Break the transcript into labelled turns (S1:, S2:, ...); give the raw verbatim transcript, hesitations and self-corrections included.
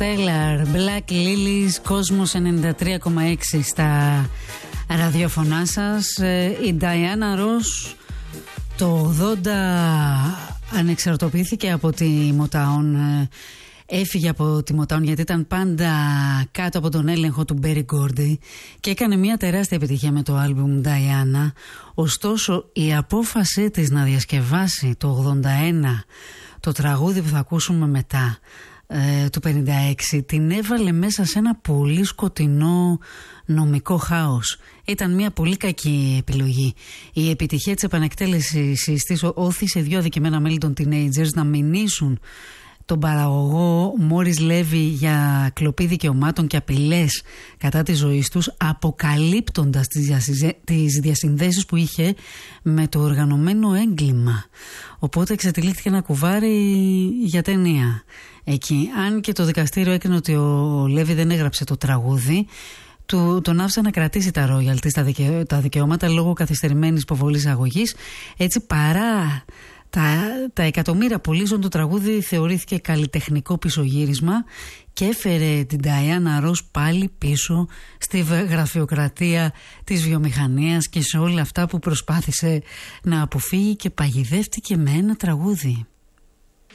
S1: Stellar, Black Lilies, Κόσμος ενενήντα τρία κόμμα έξι στα ραδιοφωνά σας. Η Diana Ross το ογδόντα ανεξαρτοποιήθηκε από τη Motown. Έφυγε από τη Motown γιατί ήταν πάντα κάτω από τον έλεγχο του Berry Gordy και έκανε μια τεράστια επιτυχία με το άλμπουμ Diana. Ωστόσο η απόφασή της να διασκευάσει το ογδόντα ένα το τραγούδι που θα ακούσουμε μετά, ε, του πενήντα έξι, την έβαλε μέσα σε ένα πολύ σκοτεινό νομικό χάος. Ήταν μια πολύ κακή επιλογή. Η επιτυχία της επανεκτέλεσης της όθησε δύο αδικημένα μέλη των teenagers να μηνύσουν τον παραγωγό Μόρις Λέβι για κλοπή δικαιωμάτων και απειλές κατά της ζωής τους, αποκαλύπτοντας τις διασυνδέσεις που είχε με το οργανωμένο έγκλημα. Οπότε εξατυλίχθηκε ένα κουβάρι για ταινία εκεί. Αν και το δικαστήριο έκρινε ότι ο Λέβι δεν έγραψε το τραγούδι, του, τον άφησε να κρατήσει τα royalties, τα, δικαι, τα δικαιώματα λόγω καθυστερημένης υποβολής αγωγής. Έτσι, παρά Τα, τα εκατομμύρια πωλήσεων, το τραγούδι θεωρήθηκε καλλιτεχνικό πισωγύρισμα και έφερε την Diana Ross πάλι πίσω στη γραφειοκρατία της βιομηχανίας και σε όλα αυτά που προσπάθησε να αποφύγει και παγιδεύτηκε με ένα τραγούδι.